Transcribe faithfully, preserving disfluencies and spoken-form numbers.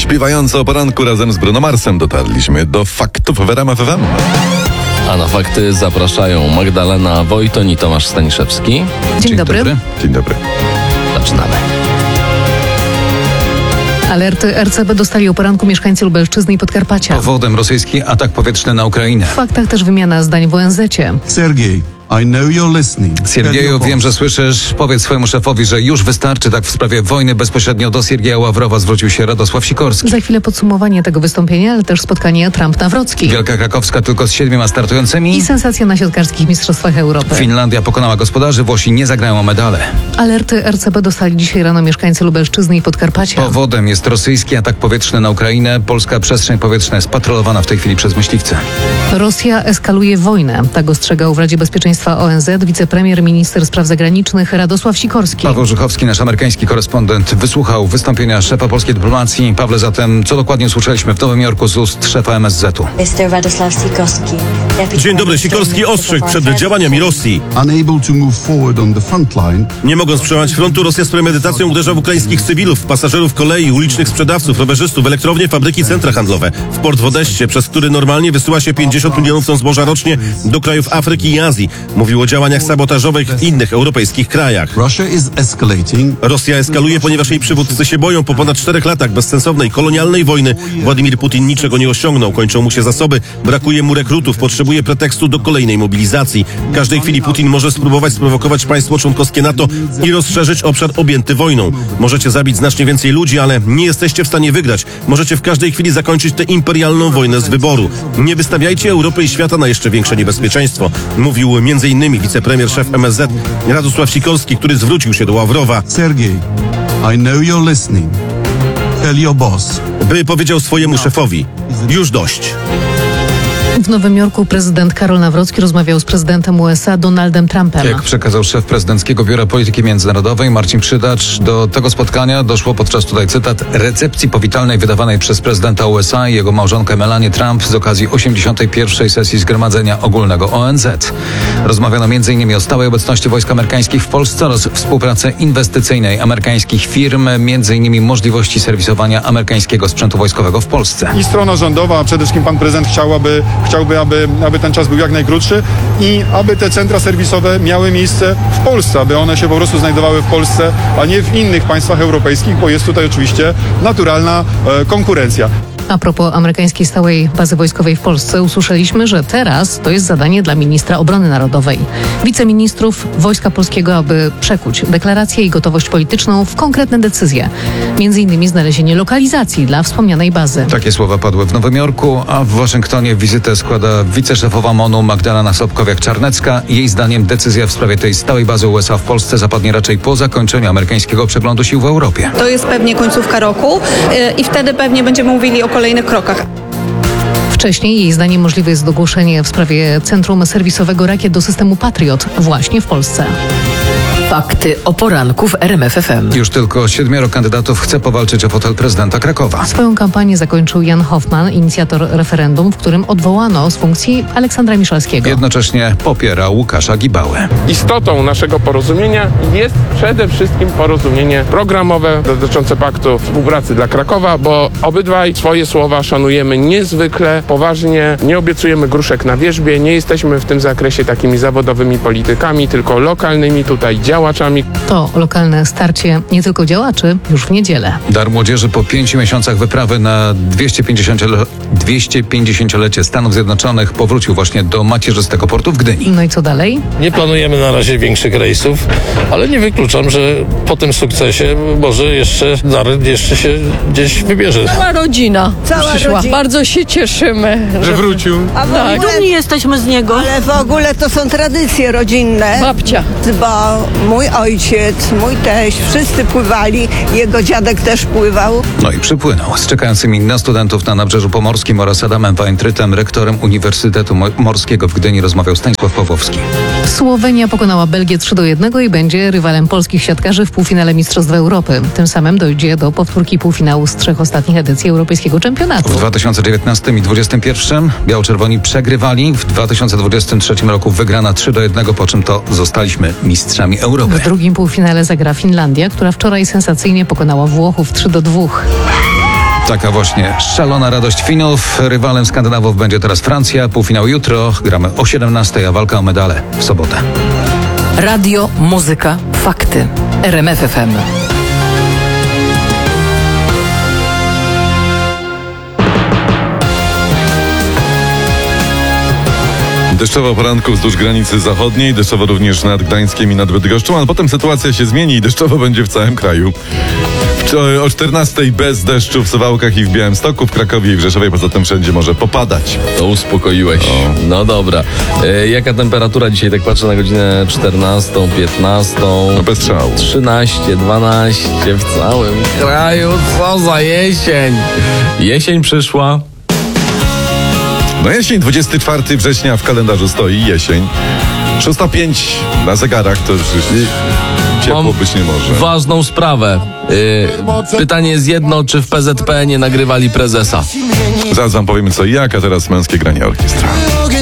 Śpiewająco o poranku razem z Bruno Marsem dotarliśmy do faktów w R M F F M. A na fakty zapraszają Magdalena Wojton i Tomasz Staniszewski. Dzień, Dzień dobry. dobry. Dzień dobry. Zaczynamy. Alerty R C B dostali o poranku mieszkańcy Lubelszczyzny i Podkarpacia. Powodem rosyjski atak powietrzny na Ukrainę. W faktach też wymiana zdań w O N Z-cie. Sergiej, I know you're listening. Siergieju, wiem, że słyszysz. Powiedz swojemu szefowi, że już wystarczy. Tak w sprawie wojny bezpośrednio do Siergieja Ławrowa zwrócił się Radosław Sikorski. Za chwilę podsumowanie tego wystąpienia, ale też spotkanie Trump-Nawrocki. Wielka Krakowska tylko z siedmioma startującymi. I sensacja na siatkarskich mistrzostwach Europy. Finlandia pokonała gospodarzy, Włosi nie zagrają o medale. Alerty R C B dostali dzisiaj rano mieszkańcy Lubelszczyzny i Podkarpacia. Powodem jest rosyjski atak powietrzny na Ukrainę. Polska przestrzeń powietrzna jest patrolowana w tej chwili przez myśliwce. Rosja eskaluje wojnę. Tak ostrzegał w Radzie Bezpieczeństwa O N Z wicepremier, minister spraw zagranicznych Radosław Sikorski. Paweł Żuchowski, nasz amerykański korespondent, wysłuchał wystąpienia szefa polskiej dyplomacji. Pawle, zatem co dokładnie usłyszeliśmy w Nowym Jorku z ust szefa M S Z-u? Dzień dobry. Sikorski ostrzegł przed działaniami Rosji. Unable to move forward on the front line. Nie mogąc przełamać frontu, Rosja z premedytacją uderza w ukraińskich cywilów, pasażerów kolei, ulicznych sprzedawców, rowerzystów, elektrownie, fabryki, centra handlowe. W port w Odessie, przez który normalnie wysyła się pięćdziesiąt milionów ton zboża rocznie do krajów Afryki i Azji. Mówił o działaniach sabotażowych w innych europejskich krajach. Russia is escalating. Rosja eskaluje, ponieważ jej przywódcy się boją. Po ponad czterech latach bezsensownej, kolonialnej wojny Władimir Putin niczego nie osiągnął. Kończą mu się zasoby, brakuje mu rekrutów, potrzebuje pretekstu do kolejnej mobilizacji. W każdej chwili Putin może spróbować sprowokować państwo członkowskie NATO i rozszerzyć obszar objęty wojną. Możecie zabić znacznie więcej ludzi, ale nie jesteście w stanie wygrać. Możecie w każdej chwili zakończyć tę imperialną wojnę z wyboru. Nie wystawiajcie Europy i świata na jeszcze większe niebezpieczeństwo. Mówił między innymi wicepremier szef M S Z Radosław Sikorski, który zwrócił się do Ławrowa, Sergiej, I know you're listening. Tell your boss. by powiedział swojemu szefowi: już dość. W Nowym Jorku prezydent Karol Nawrocki rozmawiał z prezydentem U S A Donaldem Trumpem. Jak przekazał szef prezydenckiego Biura Polityki Międzynarodowej Marcin Przydacz, do tego spotkania doszło podczas, tutaj cytat, recepcji powitalnej wydawanej przez prezydenta U S A i jego małżonkę Melanię Trump z okazji osiemdziesiątej pierwszej sesji Zgromadzenia Ogólnego O N Z. Rozmawiano między innymi o stałej obecności wojsk amerykańskich w Polsce oraz współpracy inwestycyjnej amerykańskich firm, między innymi możliwości serwisowania amerykańskiego sprzętu wojskowego w Polsce. I strona rządowa, a przede wszystkim pan prezydent chciałaby, chciałby, aby, aby ten czas był jak najkrótszy i aby te centra serwisowe miały miejsce w Polsce, aby one się po prostu znajdowały w Polsce, a nie w innych państwach europejskich, bo jest tutaj oczywiście naturalna e, konkurencja. A propos amerykańskiej stałej bazy wojskowej w Polsce, usłyszeliśmy, że teraz to jest zadanie dla ministra obrony narodowej, wiceministrów Wojska Polskiego, aby przekuć deklarację i gotowość polityczną w konkretne decyzje. Między innymi znalezienie lokalizacji dla wspomnianej bazy. Takie słowa padły w Nowym Jorku, a w Waszyngtonie wizytę składa wiceszefowa M O N-u Magdalena Sobkowiak-Czarnecka. Jej zdaniem decyzja w sprawie tej stałej bazy U S A w Polsce zapadnie raczej po zakończeniu amerykańskiego przeglądu sił w Europie. To jest pewnie końcówka roku yy, i wtedy pewnie będziemy mówili o kolejnych krokach. Wcześniej jej zdaniem możliwe jest ogłoszenie w sprawie centrum serwisowego rakiet do systemu Patriot właśnie w Polsce. Fakty o poranku w R M F F M. Już tylko siedmioro kandydatów chce powalczyć o fotel prezydenta Krakowa. Swoją kampanię zakończył Jan Hoffman, inicjator referendum, w którym odwołano z funkcji Aleksandra Miszalskiego. Jednocześnie popiera Łukasza Gibałę. Istotą naszego porozumienia jest przede wszystkim porozumienie programowe dotyczące paktu współpracy dla Krakowa, bo obydwaj swoje słowa szanujemy niezwykle poważnie, nie obiecujemy gruszek na wierzbie, nie jesteśmy w tym zakresie takimi zawodowymi politykami, tylko lokalnymi tutaj działaczami. To lokalne starcie nie tylko działaczy już w niedzielę. Dar Młodzieży po pięciu miesiącach wyprawy na dwieście pięćdziesięciolecie Stanów Zjednoczonych powrócił właśnie do macierzystego portu w Gdyni. No i co dalej? Nie planujemy na razie większych rejsów, ale nie wykluczam, że po tym sukcesie może jeszcze Dar jeszcze się gdzieś wybierze. Cała rodzina Cała przyszła. Rodzina. Bardzo się cieszymy, że wrócił. A w tak. Dumni jesteśmy z niego. Ale w ogóle to są tradycje rodzinne. Babcia. Bo mój ojciec, mój teść, wszyscy pływali, jego dziadek też pływał. No i przypłynął. Z czekającymi na studentów na Nabrzeżu Pomorskim oraz Adamem Wajntrytem, rektorem Uniwersytetu Morskiego w Gdyni, rozmawiał Stanisław Pawłowski. Słowenia pokonała Belgię trzy do jednego i będzie rywalem polskich siatkarzy w półfinale Mistrzostw Europy. Tym samym dojdzie do powtórki półfinału z trzech ostatnich edycji Europejskiego Czempionatu. W dwa tysiące dziewiętnastym i dwudziestym pierwszym biało-czerwoni przegrywali. W dwa tysiące dwudziestym trzecim roku wygrana trzy do jednego, po czym to zostaliśmy mistrzami Europy. W drugim półfinale zagra Finlandia, która wczoraj sensacyjnie pokonała Włochów trzy do dwóch. Taka właśnie szalona radość finałów. Rywalem Skandynawów będzie teraz Francja. Półfinał jutro. Gramy o siedemnastej, a walka o medale w sobotę. Radio, muzyka, fakty. R M F F M. Deszczowo poranku wzdłuż granicy zachodniej, deszczowo również nad Gdańskiem i nad Bydgoszczą, a potem sytuacja się zmieni i deszczowo będzie w całym kraju. O czternastej bez deszczu w Suwałkach i w Białymstoku, w Krakowie i w Rzeszowie, poza tym wszędzie może popadać. To uspokoiłeś. O. No dobra. E, jaka temperatura dzisiaj? Tak patrzę na godzinę czternastą, piętnastą. No bez strzału. trzynaście, dwanaście w całym kraju. Co za jesień. Jesień przyszła. No jesień, dwudziestego czwartego września w kalendarzu stoi jesień. szósta pięć na zegarach, to już ciepło Mam być nie może. Ważną sprawę. Yy, pytanie jest jedno, czy w P Z P nie nagrywali prezesa? Zaraz wam powiemy co i jak, a teraz męskie granie orkiestra.